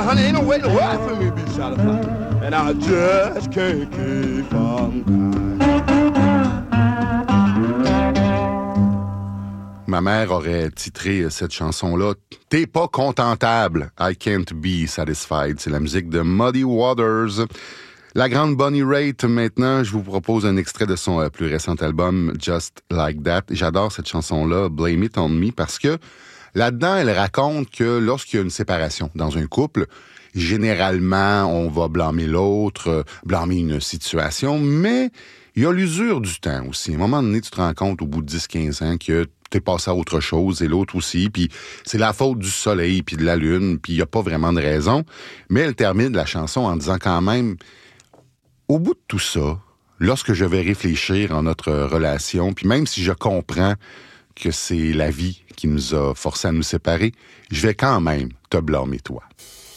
Well, honey, ain't no way in the world for me to be satisfied. And I just can't keep from crying. Ma mère aurait titré cette chanson-là « T'es pas contentable, I can't be satisfied ». C'est la musique de Muddy Waters. La grande Bonnie Raitt, maintenant, je vous propose un extrait de son plus récent album « Just Like That ». J'adore cette chanson-là, « Blame It On Me », parce que là-dedans, elle raconte que lorsqu'il y a une séparation dans un couple, généralement, on va blâmer l'autre, blâmer une situation, mais il y a l'usure du temps aussi. À un moment donné, tu te rends compte au bout de 10-15 ans que t'es passé à autre chose et l'autre aussi, puis c'est la faute du soleil puis de la lune, puis il n'y a pas vraiment de raison. Mais elle termine la chanson en disant quand même, au bout de tout ça, lorsque je vais réfléchir en notre relation, puis même si je comprends que c'est la vie qui nous a forcés à nous séparer, je vais quand même te blâmer toi.